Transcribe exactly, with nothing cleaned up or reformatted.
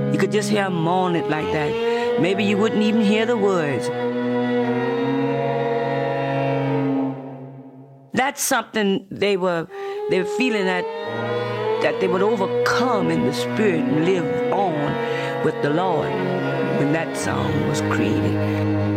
You could just hear them moan it like that. Maybe you wouldn't even hear the words. That's something they were they were feeling that that they would overcome in the spirit and live on with the Lord when that song was created.